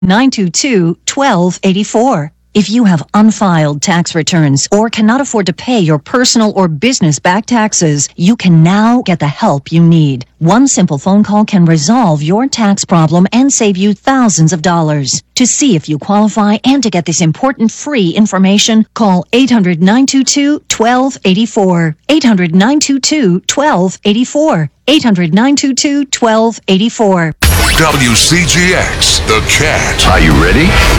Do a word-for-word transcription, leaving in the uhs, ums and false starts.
nine two two, one two eight four. If you have unfiled tax returns or cannot afford to pay your personal or business back taxes, you can now get the help you need. One simple phone call can resolve your tax problem and save you thousands of dollars. To see if you qualify and to get this important free information, call eight hundred, nine two two, one two eight four. eight hundred, nine two two, one two eight four. eight hundred, nine two two, one two eight four. W C G X, The Cat. Are you ready?